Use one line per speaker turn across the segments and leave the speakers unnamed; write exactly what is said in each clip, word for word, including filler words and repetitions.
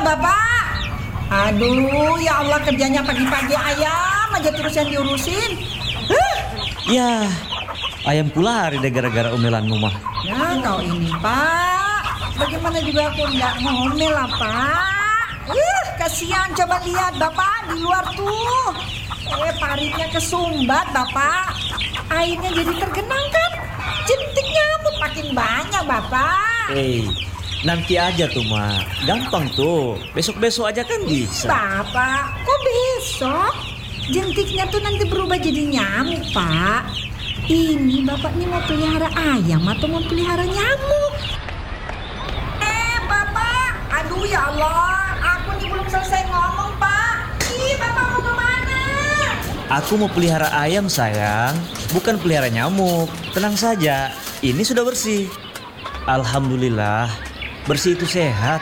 Bapak. Aduh, ya Allah, kerjanya pagi-pagi ayam aja terus yang diurusin. Huh.
Ya, ayam lari deh gara-gara omelanmu mah.
Ya kau ini Pak, bagaimana juga aku nggak ngomel lah Pak. Uh, kasihan, coba lihat Bapak di luar tuh. Eh, paritnya kesumbat Bapak. Airnya jadi tergenang kan. Jentik nyamuk makin banyak Bapak.
Eh, nanti aja tuh mah, gampang tuh. Besok-besok aja kan bisa.
Bapak, kok besok? Jentiknya tuh nanti berubah jadi nyamuk Pak. Ini Bapak nih mau pelihara ayam atau mau pelihara nyamuk? Eh Bapak, aduh ya Allah, aku nih belum selesai ngomong Pak. Ih, Bapak mau kemana?
Aku mau pelihara ayam sayang, bukan pelihara nyamuk. Tenang saja, ini sudah bersih. Alhamdulillah, bersih itu sehat.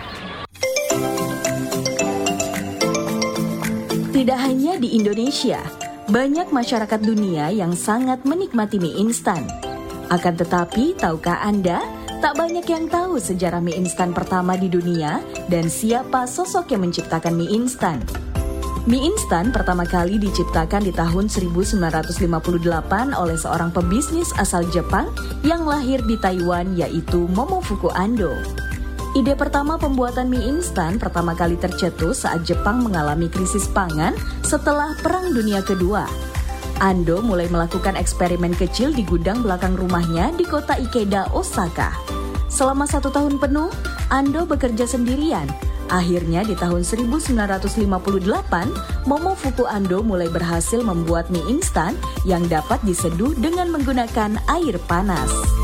Tidak hanya di Indonesia, banyak masyarakat dunia yang sangat menikmati mie instan. Akan tetapi, tahukah Anda, tak banyak yang tahu sejarah mie instan pertama di dunia dan siapa sosok yang menciptakan mie instan. Mie instan pertama kali diciptakan di tahun seribu sembilan ratus lima puluh delapan oleh seorang pebisnis asal Jepang yang lahir di Taiwan, yaitu Momofuku Ando. Ide pertama pembuatan mie instan pertama kali tercetus saat Jepang mengalami krisis pangan setelah Perang Dunia Kedua. Ando mulai melakukan eksperimen kecil di gudang belakang rumahnya di kota Ikeda, Osaka. Selama satu tahun penuh, Ando bekerja sendirian. Akhirnya di tahun seribu sembilan ratus lima puluh delapan, Momofuku Ando mulai berhasil membuat mie instan yang dapat diseduh dengan menggunakan air panas.